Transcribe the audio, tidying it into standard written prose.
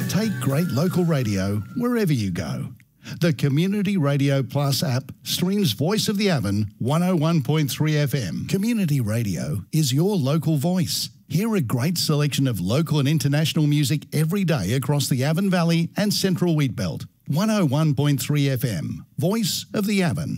Take great local radio wherever you go. The Community Radio Plus app streams Voice of the Avon 101.3 FM. Community Radio is your local voice. Hear a great selection of local and international music every day across the Avon Valley and Central Wheatbelt. 101.3 FM, Voice of the Avon.